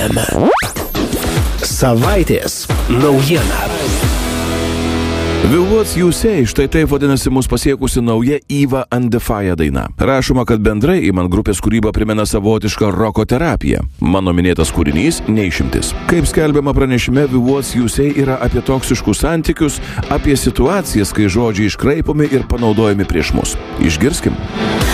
FM. Savaitės naujiena. The Words You Say, štai taip vadinasi mus pasiekusi nauja Eva and the Fire daina. Rašoma, kad bendrai įman grupės kūryba primena savotišką roko terapiją. Mano minėtas kūrinys neišimtis. Kaip skelbiama pranešime, The Words You Say yra apie toksiškus santykius, apie situacijas, kai žodžiai iškraipomi ir panaudojami prieš mus. Išgirskim.